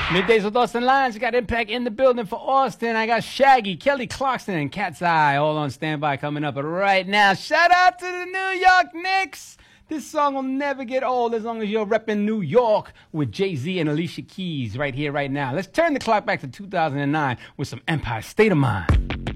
Middays with Austin Lyons. I got Impact in the building for Austin. I got Shaggy, Kelly Clarkson, and Cat's Eye all on standby coming up. But right now, shout out to the New York Knicks. This song will never get old as long as you're repping New York with Jay-Z and Alicia Keys right here, right now. Let's turn the clock back to 2009 with some Empire State of Mind.